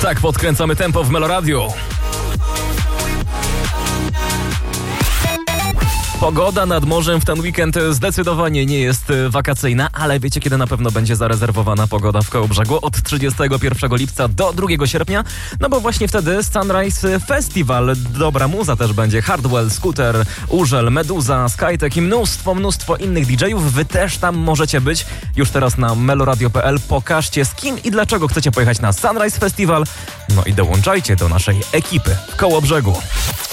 Tak podkręcamy tempo w Meloradiu. Pogoda nad morzem w ten weekend zdecydowanie nie jest wakacyjna, ale wiecie, kiedy na pewno będzie zarezerwowana pogoda w Kołobrzegu? Od 31 lipca do 2 sierpnia, no bo właśnie wtedy Sunrise Festival. Dobra muza też będzie. Hardwell, Scooter, Urzel, Meduza, Skytek i mnóstwo innych DJ-ów. Wy też tam możecie być. Już teraz na meloradio.pl pokażcie, z kim i dlaczego chcecie pojechać na Sunrise Festival. No i dołączajcie do naszej ekipy w Kołobrzegu.